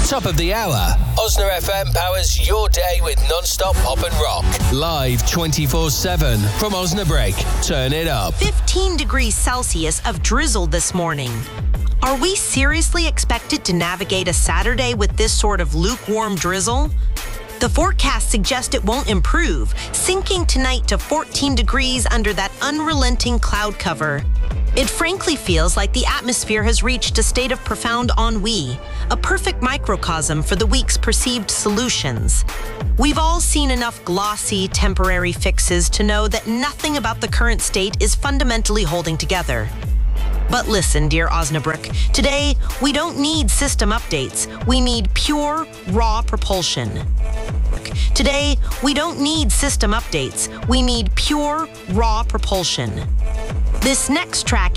Top of the hour, Osna FM powers your day with non-stop pop and rock. Live 24/7 from Osnabrück. Turn it up. 15 degrees Celsius of drizzle this morning. Are we seriously expected to navigate a Saturday with this sort of lukewarm drizzle? The forecast suggests it won't improve, sinking tonight to 14 degrees under that unrelenting cloud cover. It frankly feels like the atmosphere has reached a state of profound ennui, a perfect microcosm for the week's perceived solutions. We've all seen enough glossy, temporary fixes to know that nothing about the current state is fundamentally holding together. But listen, dear Osnabrück, today we don't need system updates. We need pure, raw propulsion. Today, we don't need system updates. We need pure, raw propulsion. This next track